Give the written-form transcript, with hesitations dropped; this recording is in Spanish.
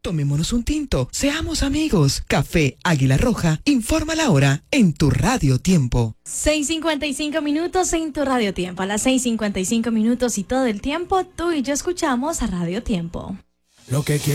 Tomémonos un tinto, seamos amigos. Café Águila Roja, informa la hora en tu Radio Tiempo. 6:55 minutos en tu Radio Tiempo. A las 6:55 minutos y todo el tiempo, tú y yo escuchamos a Radio Tiempo. Lo que